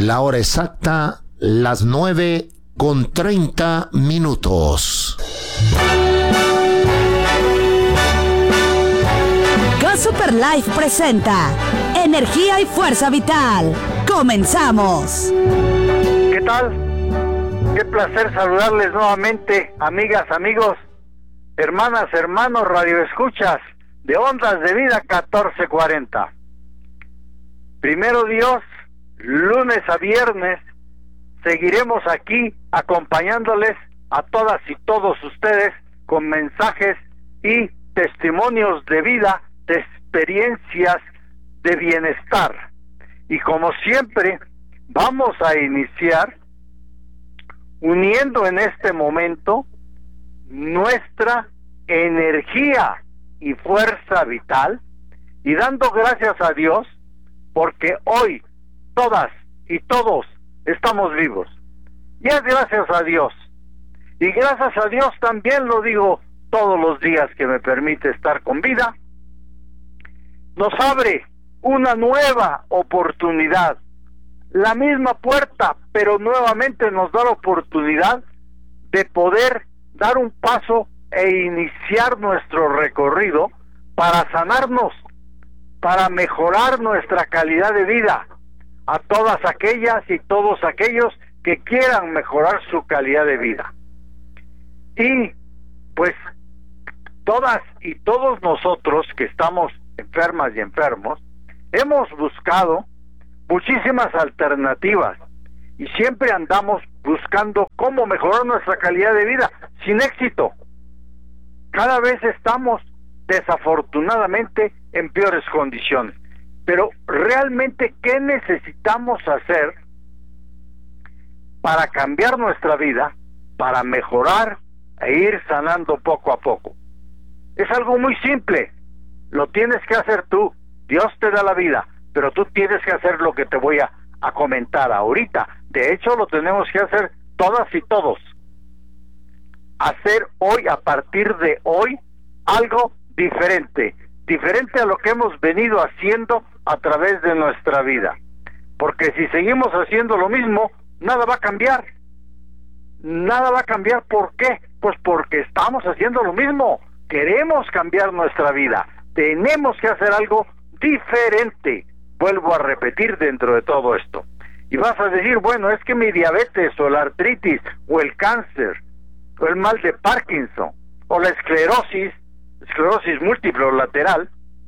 La hora exacta, las 9:30. Go Super Life presenta Energía y Fuerza Vital. ¡Comenzamos! ¿Qué tal? Qué placer saludarles nuevamente, amigas, amigos, hermanas, hermanos, radioescuchas de Ondas de Vida 1440. Primero Dios, lunes a viernes, seguiremos aquí acompañándoles a todas y todos ustedes con mensajes y testimonios de vida, de experiencias de bienestar. Y como siempre, vamos a iniciar uniendo en este momento nuestra energía y fuerza vital y dando gracias a Dios porque hoy todas y todos estamos vivos. Y es gracias a Dios. Y gracias a Dios también lo digo todos los días que me permite estar con vida. Nos abre una nueva oportunidad. La misma puerta, pero nuevamente nos da la oportunidad de poder dar un paso e iniciar nuestro recorrido para sanarnos, para mejorar nuestra calidad de vida. A todas aquellas y todos aquellos que quieran mejorar su calidad de vida. Y pues todas y todos nosotros que estamos enfermas y enfermos hemos buscado muchísimas alternativas y siempre andamos buscando cómo mejorar nuestra calidad de vida sin éxito. Cada vez estamos desafortunadamente en peores condiciones. Pero realmente, ¿qué necesitamos hacer para cambiar nuestra vida, para mejorar e ir sanando poco a poco? Es algo muy simple. Lo tienes que hacer tú. Dios te da la vida, pero tú tienes que hacer lo que te voy a comentar ahorita. De hecho, lo tenemos que hacer todas y todos. Hacer hoy, a partir de hoy, algo diferente a lo que hemos venido haciendo a través de nuestra vida. Porque si seguimos haciendo lo mismo, nada va a cambiar. Nada va a cambiar. ¿Por qué? Pues porque estamos haciendo lo mismo. Queremos cambiar nuestra vida. Tenemos que hacer algo diferente. Vuelvo a repetir dentro de todo esto. Y vas a decir, bueno, es que mi diabetes o la artritis o el cáncer o el mal de Parkinson o la esclerosis múltiple o lateral,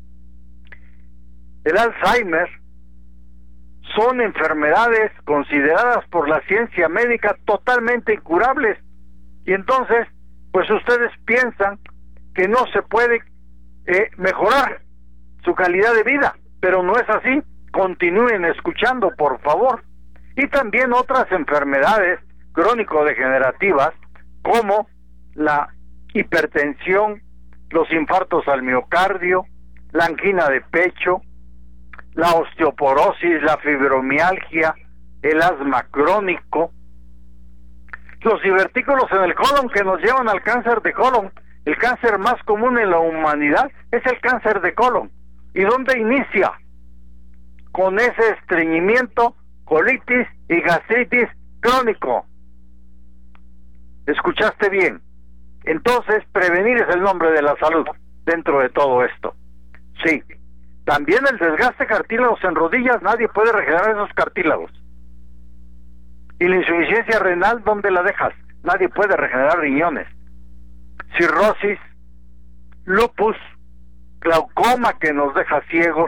el Alzheimer, son enfermedades consideradas por la ciencia médica totalmente incurables. Y entonces, pues ustedes piensan que no se puede mejorar su calidad de vida, pero no es así. Continúen escuchando, por favor. Y también otras enfermedades crónico-degenerativas, como la hipertensión, los infartos al miocardio, la angina de pecho, la osteoporosis, la fibromialgia, el asma crónico, los divertículos en el colon que nos llevan al cáncer de colon. El cáncer más común en la humanidad es el cáncer de colon. ¿Y dónde inicia? Con ese estreñimiento, colitis y gastritis crónico. ¿Escuchaste bien? Entonces, prevenir es el nombre de la salud dentro de todo esto. Sí. También el desgaste de cartílagos en rodillas, nadie puede regenerar esos cartílagos. Y la insuficiencia renal, ¿dónde la dejas? Nadie puede regenerar riñones. Cirrosis, lupus, glaucoma que nos deja ciegos.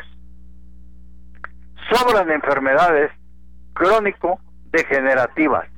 Sobran enfermedades crónico-degenerativas.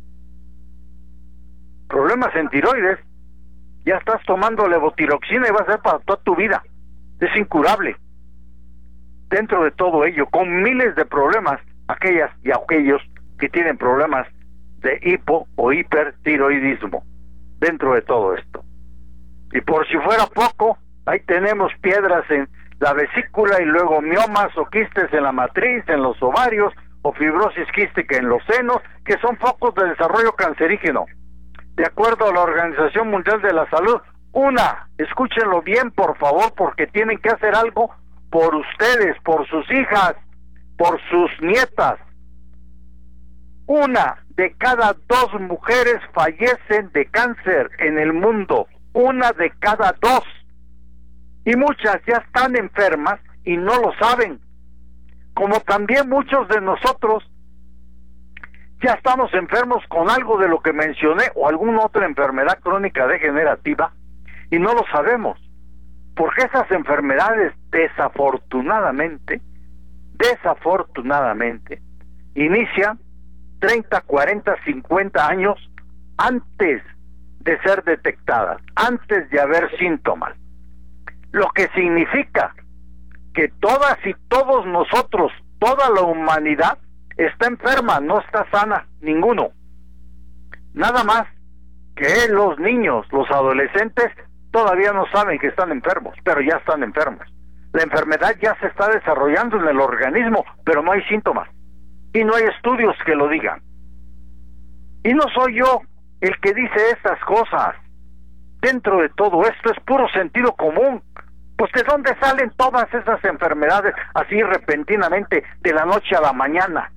Problemas en tiroides, ya estás tomando levotiroxina y va a ser para toda tu vida. Es incurable. Dentro de todo ello, con miles de problemas, aquellas y aquellos que tienen problemas de hipo o hipertiroidismo, dentro de todo esto. Y por si fuera poco, ahí tenemos piedras en la vesícula y luego miomas o quistes en la matriz, en los ovarios, o fibrosis quística en los senos, que son focos de desarrollo cancerígeno. De acuerdo a la Organización Mundial de la Salud, escúchenlo bien por favor, porque tienen que hacer algo por ustedes, por sus hijas, por sus nietas. 1 de cada 2 mujeres fallecen de cáncer en el mundo. 1 de cada 2. Y muchas ya están enfermas y no lo saben. Como también muchos de nosotros ya estamos enfermos con algo de lo que mencioné o alguna otra enfermedad crónica degenerativa y no lo sabemos. Porque esas enfermedades desafortunadamente, inician 30, 40, 50 años antes de ser detectadas, antes de haber síntomas. Lo que significa que todas y todos nosotros, toda la humanidad, está enferma, no está sana, ninguno. Nada más que los niños, los adolescentes, todavía no saben que están enfermos, pero ya están enfermos. La enfermedad ya se está desarrollando en el organismo, pero no hay síntomas. Y no hay estudios que lo digan. Y no soy yo el que dice estas cosas. Dentro de todo esto es puro sentido común. Pues ¿de dónde salen todas esas enfermedades así repentinamente de la noche a la mañana?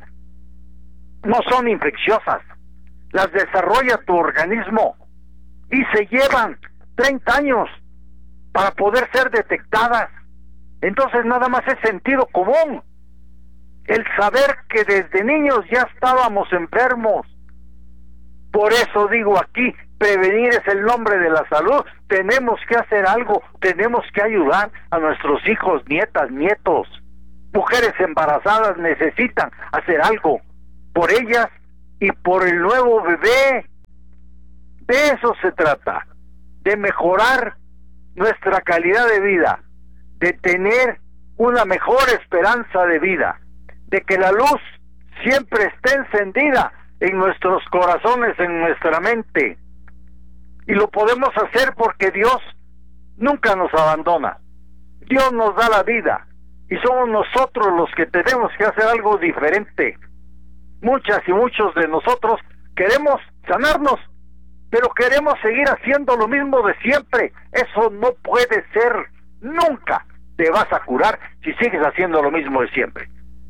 No son infecciosas. Las desarrolla tu organismo y se llevan 30 años para poder ser detectadas. Entonces nada más es sentido común. El saber que desde niños ya estábamos enfermos. Por eso digo aquí, prevenir es el nombre de la salud. Tenemos que hacer algo, tenemos que ayudar a nuestros hijos, nietas, nietos. Mujeres embarazadas necesitan hacer algo por ellas y por el nuevo bebé. De eso se trata, de mejorar nuestra calidad de vida, de tener una mejor esperanza de vida, de que la luz siempre esté encendida en nuestros corazones, en nuestra mente. Y lo podemos hacer porque Dios nunca nos abandona. Dios nos da la vida y somos nosotros los que tenemos que hacer algo diferente. Muchas y muchos de nosotros queremos sanarnos, pero queremos seguir haciendo lo mismo de siempre. Eso no puede ser. Nunca te vas a curar si sigues haciendo lo mismo de siempre.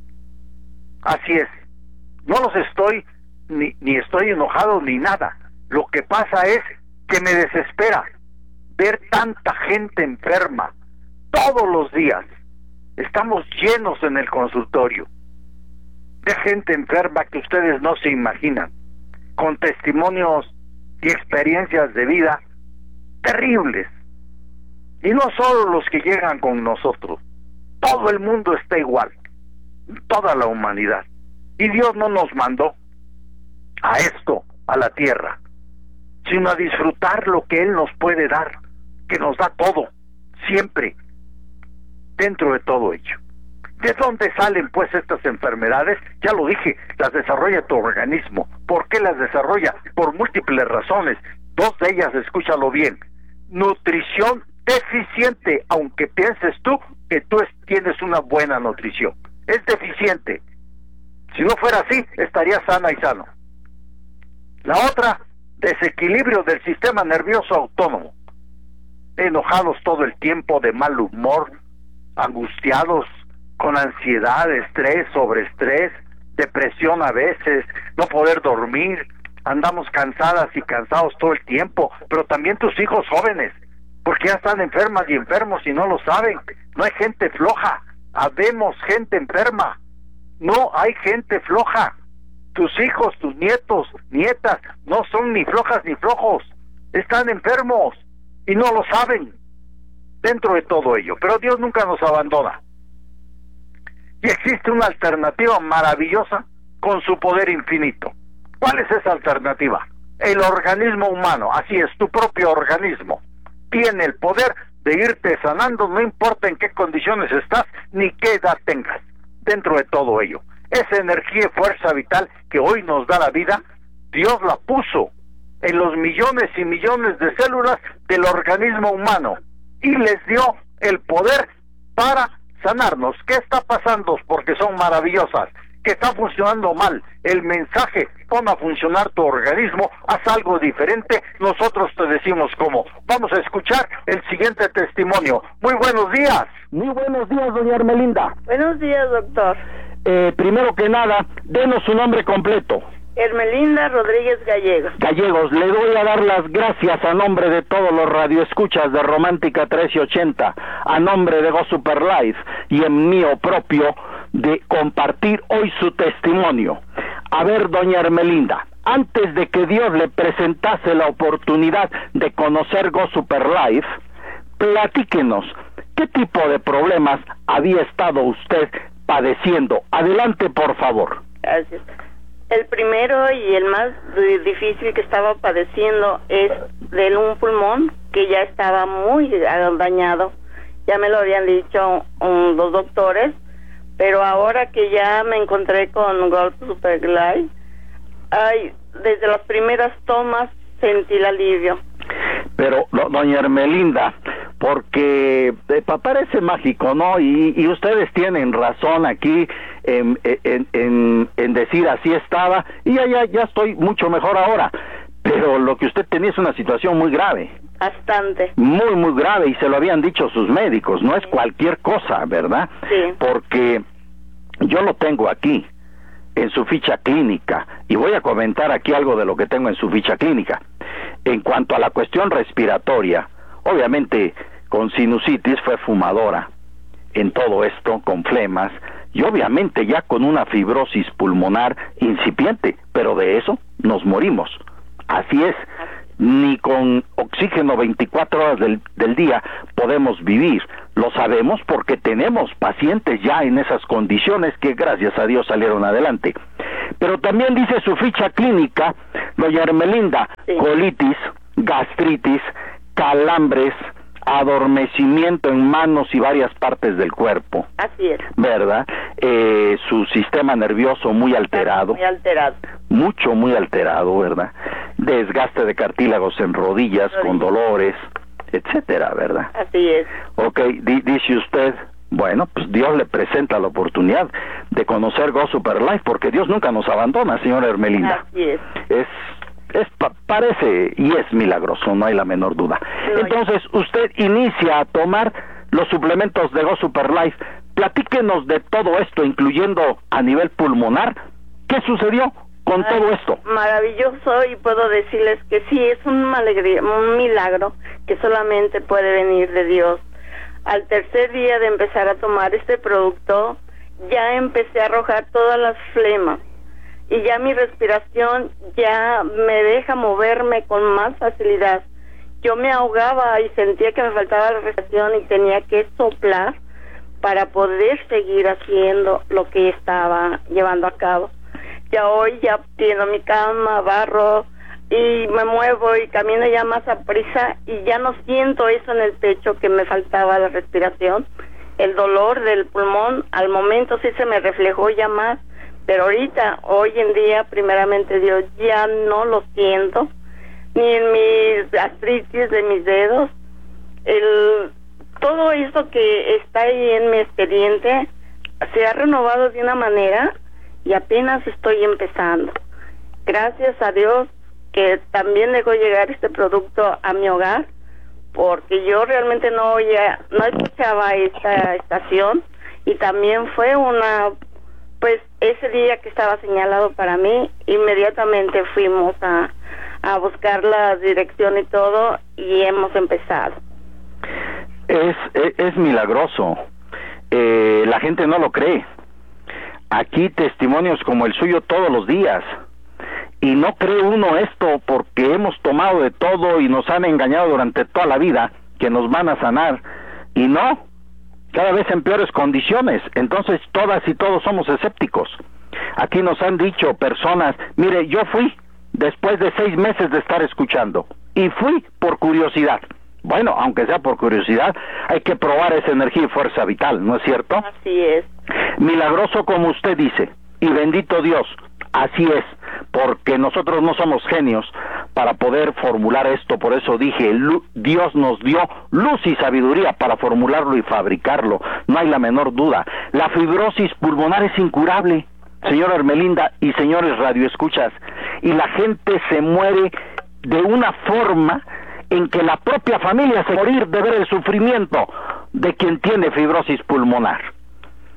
Así es. No los estoy ni estoy enojado ni nada. Lo que pasa es que me desespera ver tanta gente enferma todos los días. Estamos llenos en el consultorio de gente enferma que ustedes no se imaginan, con testimonios y experiencias de vida terribles. Y no solo los que llegan con nosotros, todo el mundo está igual, toda la humanidad. Y Dios no nos mandó a esto, a la tierra, sino a disfrutar lo que Él nos puede dar, que nos da todo, siempre, dentro de todo ello. ¿De dónde salen pues estas enfermedades? Ya lo dije, las desarrolla tu organismo. ¿Por qué las desarrolla? Por múltiples razones. 2 de ellas, escúchalo bien. Nutrición deficiente, aunque pienses tú que tú tienes una buena nutrición. Es deficiente. Si no fuera así, estaría sana y sano. La otra, desequilibrio del sistema nervioso autónomo. Enojados todo el tiempo, de mal humor, angustiados, con ansiedad, estrés, sobreestrés, depresión a veces, no poder dormir, andamos cansadas y cansados todo el tiempo, pero también tus hijos jóvenes, porque ya están enfermas y enfermos y no lo saben. No hay gente floja, habemos gente enferma, no hay gente floja. Tus hijos, tus nietos, nietas, no son ni flojas ni flojos, están enfermos y no lo saben, dentro de todo ello. Pero Dios nunca nos abandona. Y existe una alternativa maravillosa con su poder infinito. ¿Cuál es esa alternativa? El organismo humano, así es, tu propio organismo tiene el poder de irte sanando, no importa en qué condiciones estás ni qué edad tengas, dentro de todo ello. Esa energía y fuerza vital que hoy nos da la vida, Dios la puso en los millones y millones de células del organismo humano y les dio el poder para sanarnos. ¿Qué está pasando? Porque son maravillosas. Que está funcionando mal el mensaje, pon a funcionar tu organismo, haz algo diferente, nosotros te decimos cómo. Vamos a escuchar el siguiente testimonio. Muy buenos días. Muy buenos días, doña Hermelinda. Buenos días, doctor. Primero que nada, denos su nombre completo. Hermelinda Rodríguez Gallegos. Gallegos, le doy a dar las gracias a nombre de todos los radioescuchas de Romántica 1380, a nombre de Go Super Life y en mío propio, de compartir hoy su testimonio. A ver, doña Hermelinda, antes de que Dios le presentase la oportunidad de conocer Go Super Life, platíquenos, ¿qué tipo de problemas había estado usted padeciendo? Adelante, por favor. Gracias. El primero y el más difícil que estaba padeciendo es de un pulmón que ya estaba muy dañado. Ya me lo habían dicho los doctores, pero ahora que ya me encontré con Go Super Life, desde las primeras tomas sentí el alivio. Pero, doña Hermelinda, porque parece mágico, ¿no? Y ustedes tienen razón aquí en decir así estaba, y ya estoy mucho mejor ahora. Pero lo que usted tenía es una situación muy grave. Bastante. Muy, muy grave, y se lo habían dicho sus médicos, no es cualquier cosa, ¿verdad? Sí. Porque yo lo tengo aquí, en su ficha clínica, y voy a comentar aquí algo de lo que tengo en su ficha clínica. En cuanto a la cuestión respiratoria, obviamente con sinusitis, fue fumadora, en todo esto con flemas, y obviamente ya con una fibrosis pulmonar incipiente, pero de eso nos morimos. Así es, ni con oxígeno 24 horas del día podemos vivir. Lo sabemos porque tenemos pacientes ya en esas condiciones que gracias a Dios salieron adelante. Pero también dice su ficha clínica, doña Hermelinda, sí, colitis, gastritis, calambres, adormecimiento en manos y varias partes del cuerpo. Así es. ¿Verdad? Su sistema nervioso muy alterado. Muy alterado. Muy alterado, ¿verdad? Desgaste de cartílagos en rodillas, con dolores, etcétera, ¿verdad? Así es. Ok, dice usted, bueno, pues Dios le presenta la oportunidad de conocer Go Super Life, porque Dios nunca nos abandona, señora Hermelinda. Así es. Parece y es milagroso, no hay la menor duda. No, entonces, usted inicia a tomar los suplementos de Go Super Life. Platíquenos de todo esto, incluyendo a nivel pulmonar. ¿Qué sucedió con todo esto? Maravilloso, y puedo decirles que sí, es un milagro que solamente puede venir de Dios. Al tercer día de empezar a tomar este producto, ya empecé a arrojar todas las flemas, y ya mi respiración ya me deja moverme con más facilidad. Yo me ahogaba y sentía que me faltaba la respiración y tenía que soplar para poder seguir haciendo lo que estaba llevando a cabo. Ya hoy ya tiendo mi cama, barro y me muevo y camino ya más a prisa, y ya no siento eso en el pecho que me faltaba la respiración. El dolor del pulmón al momento sí se me reflejó ya más, pero ahorita, hoy en día, primeramente Dios, ya no lo siento, ni en mis artritis de mis dedos. Todo eso que está ahí en mi expediente se ha renovado de una manera, y apenas estoy empezando. Gracias a Dios que también dejó llegar este producto a mi hogar, porque yo realmente no escuchaba esta estación, y también fue pues ese día que estaba señalado para mí, inmediatamente fuimos a buscar la dirección y todo, y hemos empezado. Es milagroso. La gente no lo cree. Aquí testimonios como el suyo todos los días, y no cree uno esto porque hemos tomado de todo y nos han engañado durante toda la vida que nos van a sanar, y no, cada vez en peores condiciones. Entonces todas y todos somos escépticos. Aquí nos han dicho personas, mire, yo fui después de 6 meses de estar escuchando, y fui por curiosidad. Bueno, aunque sea por curiosidad, hay que probar esa energía y fuerza vital, ¿no es cierto? Así es. Milagroso como usted dice, y bendito Dios, así es, porque nosotros no somos genios para poder formular esto. Por eso dije, Dios nos dio luz y sabiduría para formularlo y fabricarlo, no hay la menor duda. La fibrosis pulmonar es incurable, señora Hermelinda y señores radioescuchas, y la gente se muere de una forma en que la propia familia se morir de ver el sufrimiento de quien tiene fibrosis pulmonar.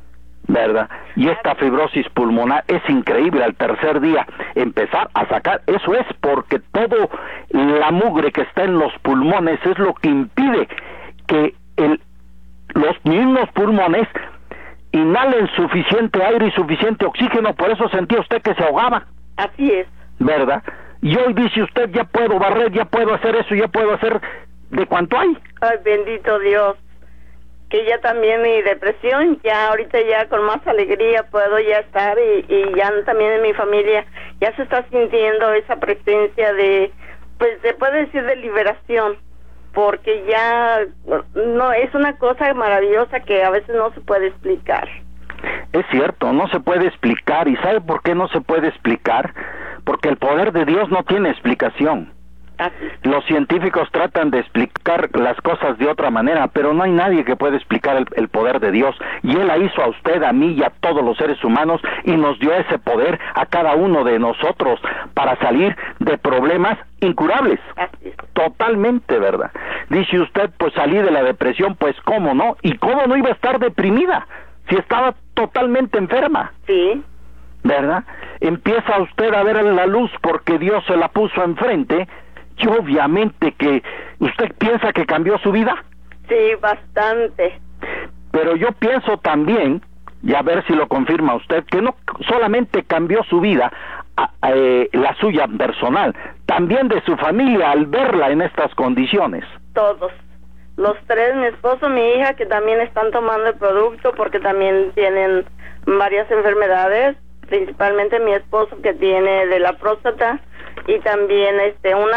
¿verdad? Y esta fibrosis pulmonar es increíble, al tercer día empezar a sacar, eso es porque todo la mugre que está en los pulmones es lo que impide que los mismos pulmones inhalen suficiente aire y suficiente oxígeno, por eso sentía usted que se ahogaba. Así es. ¿Verdad? Y hoy dice usted, ya puedo barrer, ya puedo hacer eso, ya puedo hacer de cuánto hay. Ay, bendito Dios. Que ya también mi depresión, ya ahorita ya con más alegría puedo ya estar y ya también en mi familia ya se está sintiendo esa presencia de, pues se puede decir de liberación, porque ya no es una cosa maravillosa que a veces no se puede explicar. Es cierto, no se puede explicar. ¿Y sabe por qué no se puede explicar? Porque el poder de Dios no tiene explicación. Los científicos tratan de explicar las cosas de otra manera, pero no hay nadie que pueda explicar el poder de Dios. Y Él la hizo a usted, a mí y a todos los seres humanos, y nos dio ese poder a cada uno de nosotros para salir de problemas incurables. Totalmente, ¿verdad? Dice usted, pues salí de la depresión, pues ¿cómo no? ¿Y cómo no iba a estar deprimida si estaba totalmente enferma? Sí. ¿Verdad? Empieza usted a ver la luz porque Dios se la puso enfrente. Y obviamente que usted piensa que cambió su vida. Sí, bastante. Pero yo pienso también, y a ver si lo confirma usted, que no solamente cambió su vida, la suya personal, también de su familia al verla en estas condiciones. Todos. Los tres, mi esposo, mi hija, que también están tomando el producto porque también tienen varias enfermedades, principalmente mi esposo que tiene de la próstata y también una